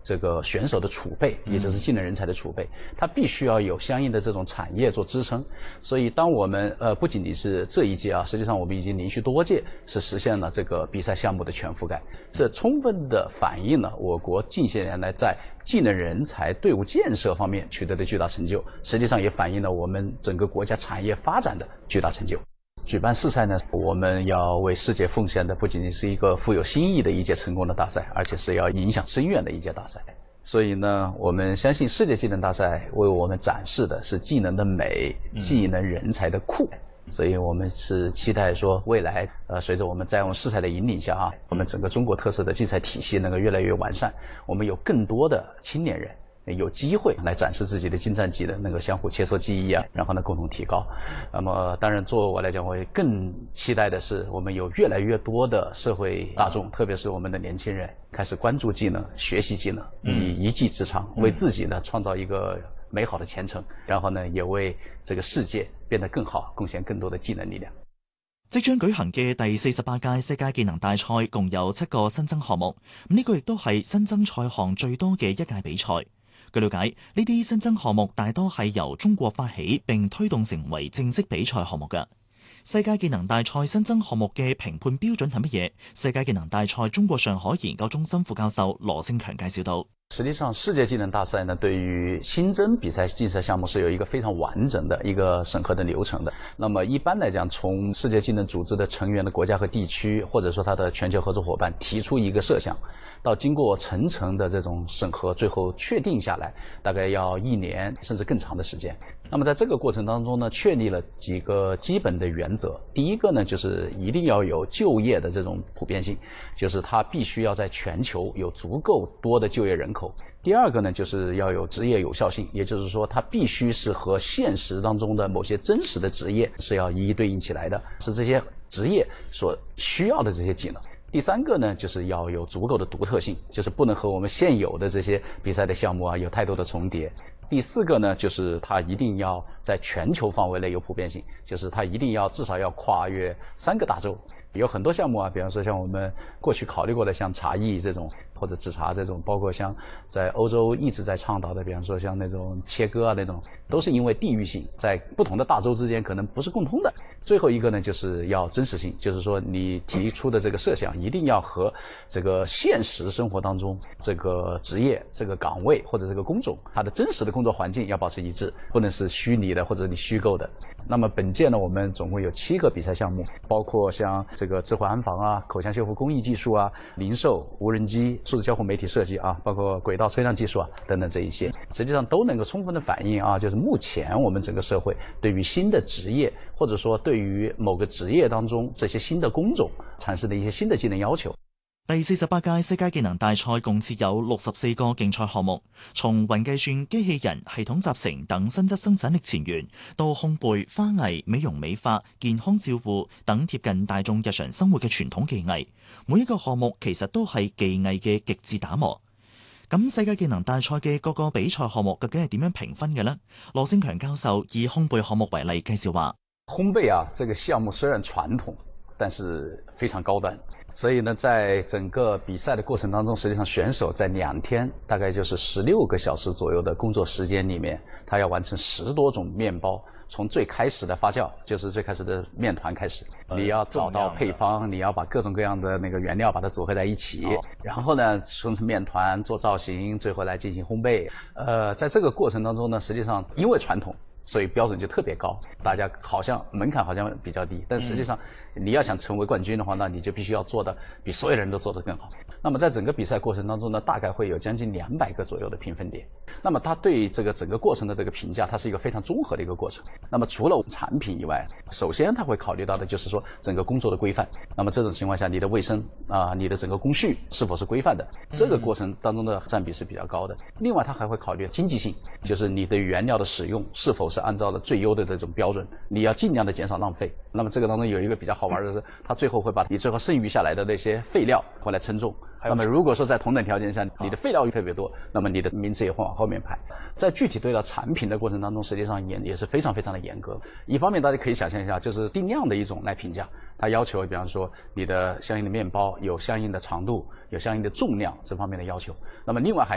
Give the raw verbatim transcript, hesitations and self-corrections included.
这个选手的储备，也就是技能人才的储备，它必须要有相应的这种产业做支撑。所以，当我们呃不仅仅是这一届啊，实际上我们已经连续多届是实现了这个比赛项目的全覆盖，这充分的反映了我国近些年来在技能人才队伍建设方面取得的巨大成就，实际上也反映了我们整个国家产业发展的巨大成就。举办世赛呢，我们要为世界奉献的不仅仅是一个富有新意的一届成功的大赛，而且是要影响深远的一届大赛。所以呢，我们相信世界技能大赛为我们展示的是技能的美，技能人才的酷。所以我们是期待说，未来呃，随着我们在我们世赛的引领下啊，我们整个中国特色的竞赛体系能够越来越完善，我们有更多的青年人有机会来展示自己的精湛技能，能够相互切磋技艺啊，然后呢共同提高。那么当然，作为我来讲，我也更期待的是，我们有越来越多的社会大众，特别是我们的年轻人，开始关注技能、学习技能，以一技之长为自己呢创造一个美好的前程，然後呢也為這個世界變得更好，貢獻更多的技能力量。 即將舉行嘅第四十八屆世界技能大賽共有七個新增項目，咁呢個亦都係新增賽項最多嘅一屆比賽。據了解，呢啲新增項目大多係由中國發起並推動成為正式比賽項目嘅。世界技能大賽新增項目嘅評判標準係乜嘢？世界技能大賽中國上海研究中心副教授羅勝強介紹到。 實際上，世界技能大賽呢，對於新增比賽競賽項目是有一個非常完整的一個審核的流程的。那麼一般來講，從世界技能組織的成員的國家和地區，或者說它的全球合作夥伴提出一個設想，到經過層層的這種審核，最後確定下來，大概要一年甚至更長的時間。那麼在這個過程當中呢，確立了幾個基本的原則。第一個呢，就是一定要有就業的這種普遍性，就是它必須要在全球有足夠多的就業人口。第二個呢，就是要有職業有效性，也就是說它必須是和現實當中的某些真實的職業是要一一對應起來的，是這些職業所需要的這些技能。第三個呢，就是要有足夠的獨特性，就是不能和我們現有的這些比賽的項目啊有太多的重疊。第四個呢，就是它一定要在全球範圍內有普遍性，就是它一定要至少要跨越三個大洲。有很多項目啊，比方說像我們過去考慮過的像茶藝這種，或者製茶這種，包括像在歐洲一直在倡導的，比方說像那種切割啊那種，都是因為地域性，在不同的大洲之間可能不是共通的。最後一個呢，就是要真實性，就是說你提出的這個設想一定要和這個現實生活當中這個職業、這個崗位或者這個工種，它的真實的工作環境要保持一致，不能是虛擬的或者你虛構的。那麼本屆呢，我們總共有七個比賽項目，包括像這個智慧安防啊、口腔修復工藝技術啊、零售、無人機、數字交互媒體設計啊，包括軌道車輛技術啊等等這一些，實際上都能夠充分的反映啊，就是目前我們整個社會對於新的職業，或者說對於某個職業當中這些新的工種產生的一些新的技能要求。 第四十八屆世界技能大賽共設有六十四個競賽項目，從雲計算、機器人、系統集成等新質生產力前沿，到烘焙、花藝、美容美髮、健康照護等貼近大眾日常生活嘅傳統技藝。每一個項目其實都係技藝嘅極致打磨。咁世界技能大賽嘅各個比賽項目究竟係點樣評分嘅呢？羅勝強教授以烘焙項目為例介紹話： 烘焙啊，這個項目雖然傳統，但是非常高端。所以呢，在整個比賽的過程當中，實際上選手在兩天，大概就是十六個小時左右的工作時間裡面，他要完成十多種麵包，從最開始的發酵，就是最開始的麵團開始，你要找到配方，你要把各種各樣的那個原料把它組合在一起，然後呢，生成麵團做造型，最後來進行烘焙。呃，在這個過程當中呢，實際上因為傳統，所以標準就特別高，大家好像門檻好像比較低，但實際上你要想成為冠軍的話，那你就必須要做的比所有人都做得更好。那麼在整個比賽過程當中呢，大概會有將近兩百個左右的評分點。那麼它對這個整個過程的這個評價，它是一個非常綜合的一個過程。那麼除了產品以外，首先它會考慮到的就是說整個工作的規範。那麼這種情況下，你的衛生啊、呃，你的整個工序是否是規範的，這個過程當中的佔比是比較高的。另外，它還會考慮經濟性，就是你的原料的使用是否是按照了最優的這種標準，你要盡量的減少浪費。那麼這個當中有一個比較好玩的是，它最後會把你最後剩餘下來的那些廢料回來稱重。那麼如果說在同等條件下，你的廢料特別多，那麼你的名次也會往後面排。在具體對待產品的過程當中，實際上也也是非常非常的嚴格。一方面大家可以想象一下，就是定量的一種來評價，它要求比方說你的相應的麵包有相應的長度，有相應的重量這方面的要求。那麼另外還